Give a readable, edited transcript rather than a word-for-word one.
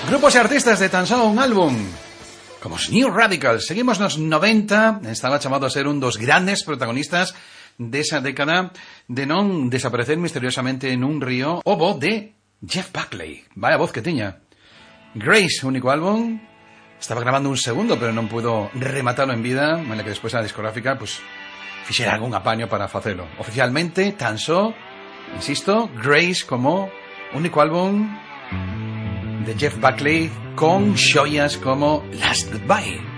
Grupos e artistas de tan só un álbum, como os New Radicals. Seguimos nos 90, estaba chamado a ser un dos grandes protagonistas desa década de non desaparecer misteriosamente nun río. O voz de Jeff Buckley, vaya voz que tiña. Grace, único álbum, estaba grabando un segundo, pero non pudo rematarlo en vida, malia que despois a discográfica pues fixera algún apaño para facelo. Oficialmente, tan só, insisto, Grace como único álbum de Jeff Buckley con xoias como Last Goodbye.